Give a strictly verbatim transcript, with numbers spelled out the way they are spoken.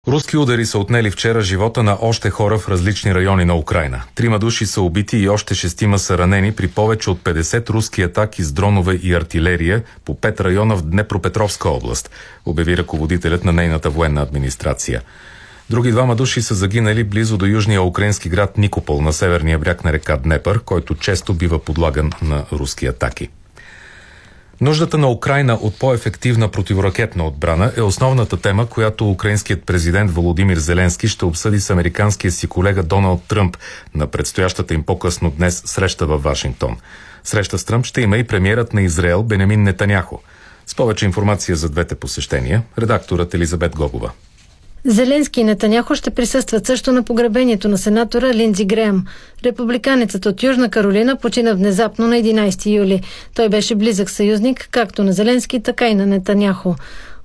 Руски удари са отнели вчера живота на още хора в различни райони на Украйна. Трима души са убити и още шестима са ранени при повече от петдесет руски атаки с дронове и артилерия по пет района в Днепропетровска област, обяви ръководителят на нейната военна администрация. Други двама души са загинали близо до южния украински град Никопол на северния бряг на река Днепър, който често бива подлаган на руски атаки. Нуждата на Украйна от по-ефективна противоракетна отбрана е основната тема, която украинският президент Володимир Зеленски ще обсъди с американския си колега Доналд Тръмп на предстоящата им по-късно днес среща във Вашингтон. Среща с Тръмп ще има и премиерът на Израел Бенямин Нетаняху. С повече информация за двете посещения, редакторът Елизабет Гогова. Зеленски и Нетаняху ще присъстват също на погребението на сенатора Линдзи Греъм. Републиканецът от Южна Каролина почина внезапно на единайсети юли. Той беше близък съюзник както на Зеленски, така и на Нетаняху.